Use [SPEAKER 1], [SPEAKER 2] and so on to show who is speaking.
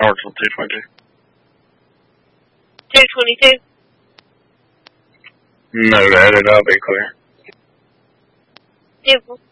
[SPEAKER 1] Or till 2:22.
[SPEAKER 2] 2:22?
[SPEAKER 1] No, to edit, I'll be clear.
[SPEAKER 2] Beautiful.